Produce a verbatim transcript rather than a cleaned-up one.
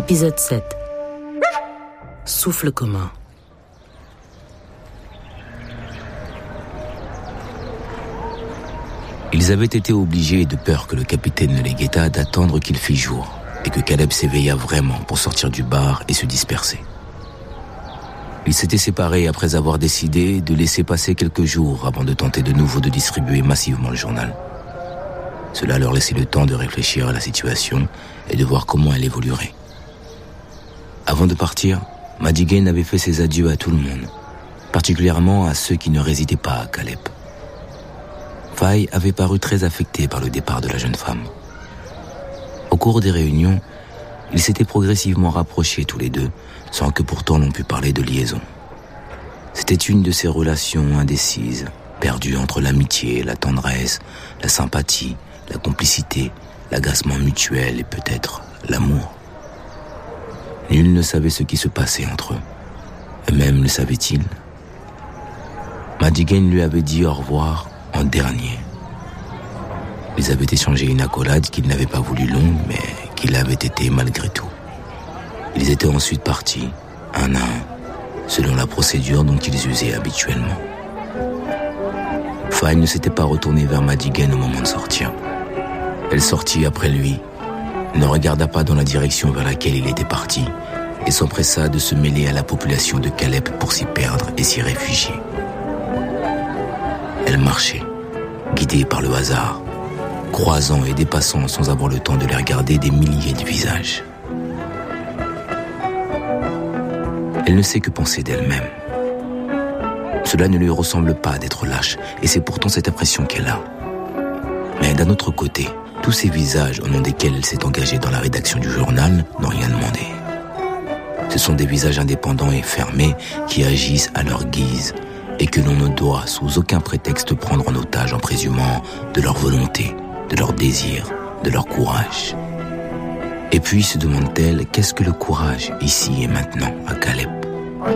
Épisode sept. Souffle commun. Ils avaient été obligés, de peur que le capitaine ne les guettât, d'attendre qu'il fît jour et que Caleb s'éveillât vraiment pour sortir du bar et se disperser. Ils s'étaient séparés après avoir décidé de laisser passer quelques jours avant de tenter de nouveau de distribuer massivement le journal. Cela leur laissait le temps de réfléchir à la situation et de voir comment elle évoluerait. Avant de partir, Madigan avait fait ses adieux à tout le monde, particulièrement à ceux qui ne résidaient pas à Caleb. Faye avait paru très affecté par le départ de la jeune femme. Au cours des réunions, ils s'étaient progressivement rapprochés tous les deux, sans que pourtant l'on pût parler de liaison. C'était une de ces relations indécises, perdues entre l'amitié, la tendresse, la sympathie, la complicité, l'agacement mutuel et peut-être l'amour. Nul ne savait ce qui se passait entre eux. Eux-mêmes le savaient-ils? Madigan lui avait dit au revoir en dernier. Ils avaient échangé une accolade qu'il n'avait pas voulu longue, mais qu'il avait été malgré tout. Ils étaient ensuite partis, un à un, selon la procédure dont ils usaient habituellement. Faye ne s'était pas retournée vers Madigan au moment de sortir. Elle sortit après lui, ne regarda pas dans la direction vers laquelle il était parti et s'empressa de se mêler à la population de Caleb pour s'y perdre et s'y réfugier. Elle marchait, guidée par le hasard, croisant et dépassant sans avoir le temps de les regarder des milliers de visages. Elle ne sait que penser d'elle-même. Cela ne lui ressemble pas d'être lâche, et c'est pourtant cette impression qu'elle a. Mais d'un autre côté, tous ces visages au nom desquels elle s'est engagée dans la rédaction du journal n'ont rien demandé. Ce sont des visages indépendants et fermés qui agissent à leur guise et que l'on ne doit sous aucun prétexte prendre en otage en présumant de leur volonté, de leur désir, de leur courage. Et puis se demande-t-elle, qu'est-ce que le courage, ici et maintenant, à Caleb ?